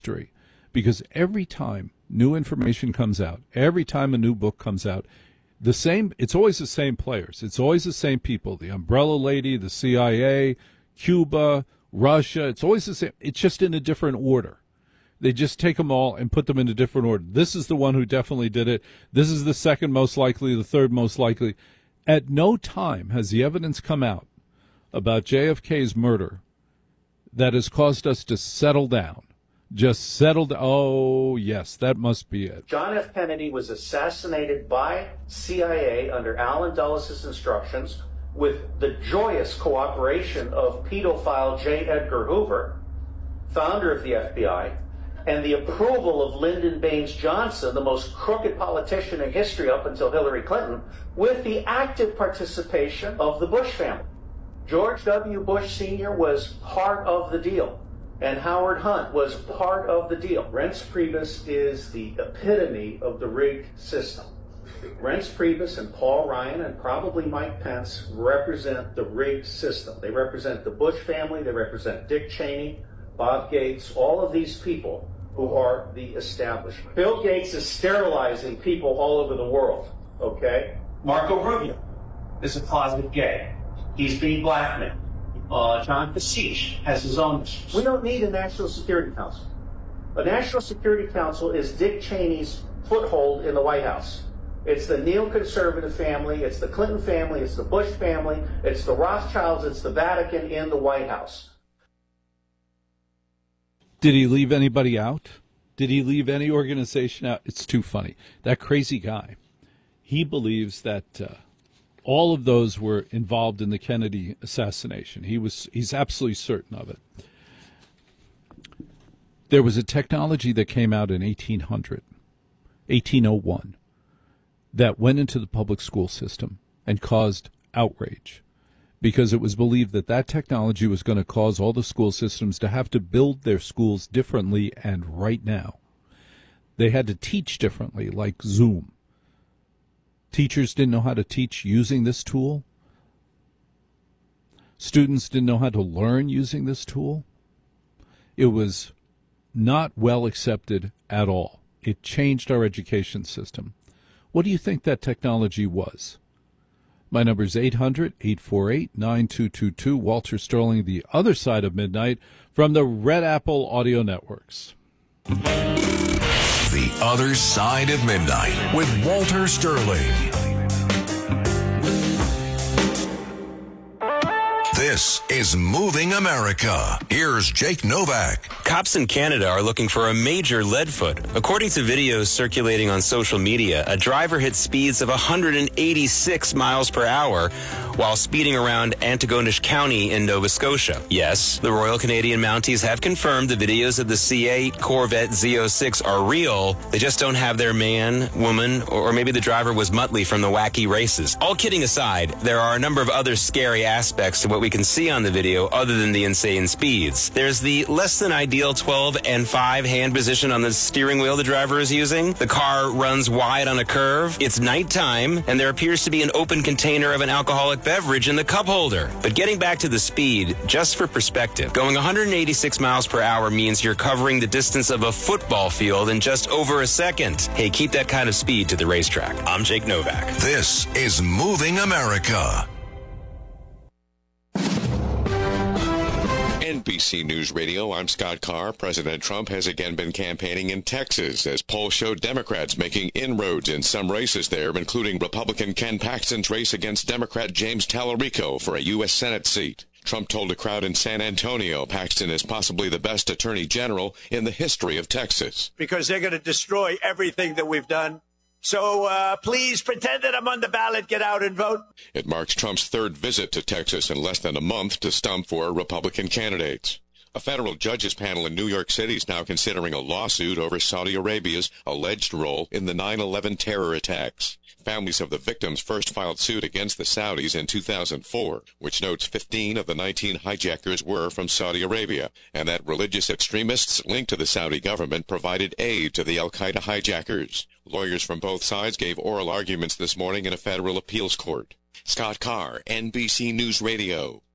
history, because every time new information comes out, every time a new book comes out, it's always the same players. It's always the same people. The Umbrella Lady, the CIA, Cuba, Russia. It's always the same. It's just in a different order. They just take them all and put them in a different order. This is the one who definitely did it. This is the second most likely, the third most likely. At no time has the evidence come out about JFK's murder that has caused us to settle down. Just settled. Oh, yes, that must be it. John F. Kennedy was assassinated by CIA under Allen Dulles' instructions with the joyous cooperation of pedophile J. Edgar Hoover, founder of the FBI, and the approval of Lyndon Baines Johnson, the most crooked politician in history up until Hillary Clinton, with the active participation of the Bush family. George W. Bush Sr. was part of the deal, and Howard Hunt was part of the deal. Reince Priebus is the epitome of the rigged system. Reince Priebus and Paul Ryan and probably Mike Pence represent the rigged system. They represent the Bush family, they represent Dick Cheney, Bob Gates, all of these people who are the establishment. Bill Gates is sterilizing people all over the world, okay? Marco Rubio is a closet gay. He's being blackmailed. John Kasich has his own issues. We don't need a National Security Council. A National Security Council is Dick Cheney's foothold in the White House. It's the neoconservative family, it's the Clinton family, it's the Bush family, it's the Rothschilds, it's the Vatican in the White House. Did he leave anybody out? Did he leave any organization out? It's too funny. That crazy guy, he believes that all of those were involved in the Kennedy assassination. He's absolutely certain of it. There was a technology that came out in 1801, that went into the public school system and caused outrage, because it was believed that that technology was going to cause all the school systems to have to build their schools differently, and right now. They had to teach differently, like Zoom. Teachers didn't know how to teach using this tool. Students didn't know how to learn using this tool. It was not well accepted at all. It changed our education system. What do you think that technology was? My number is 800-848-9222. Walter Sterling, the other side of midnight, from the Red Apple Audio Networks. The Other Side of Midnight with Walter Sterling. This is Moving America. Here's Jake Novak. Cops in Canada are looking for a major leadfoot. According to videos circulating on social media, a driver hit speeds of 186 miles per hour while speeding around Antigonish County in Nova Scotia. Yes, the Royal Canadian Mounties have confirmed the videos of the C8 Corvette Z06 are real. They just don't have their man, woman, or maybe the driver was Muttley from the wacky races. All kidding aside, there are a number of other scary aspects to what we can see on the video other than the insane speeds. There's the less than ideal 12 and 5 hand position on the steering wheel the driver is using. The car runs wide on a curve. It's nighttime, and there appears to be an open container of an alcoholic beverage in the cup holder. But getting back to the speed, just for perspective, going 186 miles per hour means you're covering the distance of a football field in just over a second. Hey, keep that kind of speed to the racetrack. I'm Jake Novak. This is Moving America. NBC News Radio, I'm Scott Carr. President Trump has again been campaigning in Texas as polls show Democrats making inroads in some races there, including Republican Ken Paxton's race against Democrat James Tallarico for a U.S. Senate seat. Trump told a crowd in San Antonio Paxton is possibly the best attorney general in the history of Texas. Because they're going to destroy everything that we've done. So please pretend that I'm on the ballot. Get out and vote. It marks Trump's third visit to Texas in less than a month to stump for Republican candidates. A federal judges panel in New York City is now considering a lawsuit over Saudi Arabia's alleged role in the 9/11 terror attacks. Families of the victims first filed suit against the Saudis in 2004, which notes 15 of the 19 hijackers were from Saudi Arabia, and that religious extremists linked to the Saudi government provided aid to the al-Qaeda hijackers. Lawyers from both sides gave oral arguments this morning in a federal appeals court. Scott Carr, NBC News Radio.